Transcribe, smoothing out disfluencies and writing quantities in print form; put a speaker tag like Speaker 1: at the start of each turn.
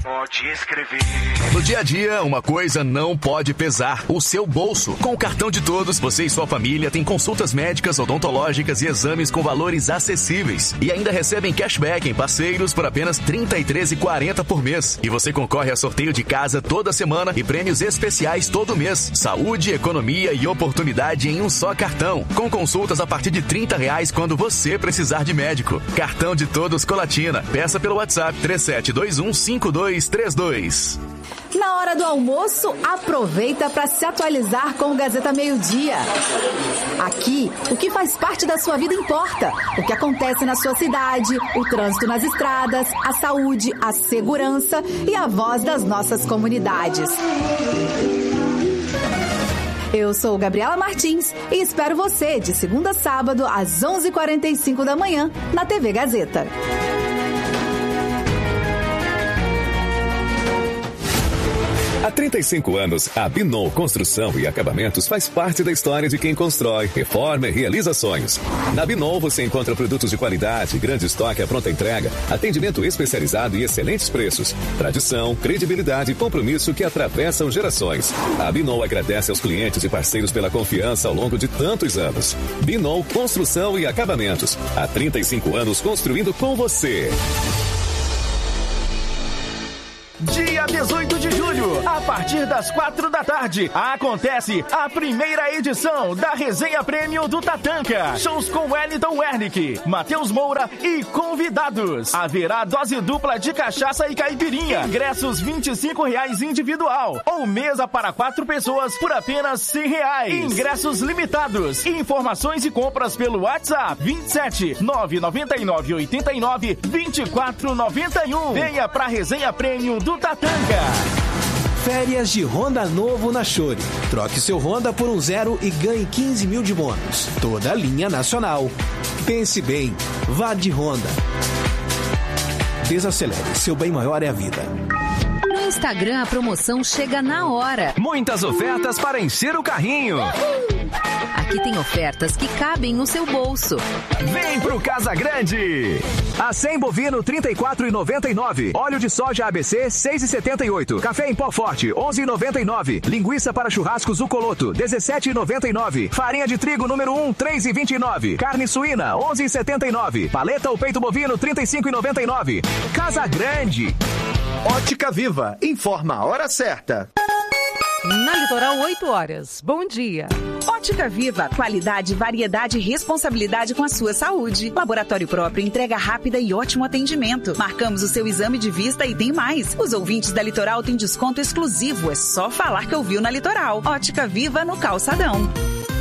Speaker 1: Pode escrever.
Speaker 2: No dia a dia, uma coisa não pode pesar: o seu bolso. Com o cartão de Todos, você e sua família têm consultas médicas, odontológicas e exames com valores acessíveis. E ainda recebem cashback em parceiros por apenas R$ 33,40 por mês. E você concorre a sorteio de casa toda semana e prêmios especiais todo mês. Saúde, economia e oportunidade em um só cartão. Com consultas a partir de R$ 30 quando você precisar de médico. Cartão de Todos Colatina. Peça pelo WhatsApp 37215232.
Speaker 3: Na hora do almoço, aproveita para se atualizar com o Gazeta Meio-Dia. Aqui, o que faz parte da sua vida importa. O que acontece na sua cidade, o trânsito nas estradas, a saúde, a segurança e a voz das nossas comunidades. Eu sou Gabriela Martins e espero você de segunda a sábado às 11h45 da manhã na TV Gazeta.
Speaker 4: Há 35 anos, a Binou Construção e Acabamentos faz parte da história de quem constrói, reforma e realiza sonhos. Na Binou você encontra produtos de qualidade, grande estoque à pronta entrega, atendimento especializado e excelentes preços. Tradição, credibilidade e compromisso que atravessam gerações. A Binou agradece aos clientes e parceiros pela confiança ao longo de tantos anos. Binou Construção e Acabamentos. Há 35 anos construindo com você.
Speaker 5: Dia 18 de julho, a partir das 4 da tarde, acontece a primeira edição da Resenha Prêmio do Tatanka. Shows com Wellington Wernick, Matheus Moura e convidados. Haverá dose dupla de cachaça e caipirinha. Ingressos R$ 25,00 individual ou mesa para 4 pessoas por apenas R$ 100. Ingressos limitados. Informações e compras pelo WhatsApp 27 999 89 2491. Venha pra Resenha Prêmio do Tatanka.
Speaker 6: Férias de Honda novo na Chore. Troque seu Honda por um 0 e ganhe 15 mil de bônus. Toda a linha nacional. Pense bem, vá de Honda. Desacelere, seu bem maior é a vida.
Speaker 7: No Instagram, a promoção chega na hora.
Speaker 8: Muitas ofertas para encher o carrinho.
Speaker 7: Aqui tem ofertas que cabem no seu bolso.
Speaker 8: Vem pro Casa Grande! Acém bovino R$ 34,99. Óleo de soja ABC R$ 6,78. Café em pó forte R$ 11,99. Linguiça para churrascos Zucoloto R$ 17,99. Farinha de trigo número 1 R$ 3,29. Carne suína R$ 11,79. Paleta ou peito bovino R$ 35,99. Casa Grande!
Speaker 9: Ótica Viva, informa a hora certa.
Speaker 10: Na Litoral, 8 horas. Bom dia.
Speaker 11: Ótica Viva, qualidade, variedade e responsabilidade com a sua saúde. Laboratório próprio, entrega rápida e ótimo atendimento. Marcamos o seu exame de vista e tem mais. Os ouvintes da Litoral têm desconto exclusivo. É só falar que ouviu na Litoral. Ótica Viva no Calçadão.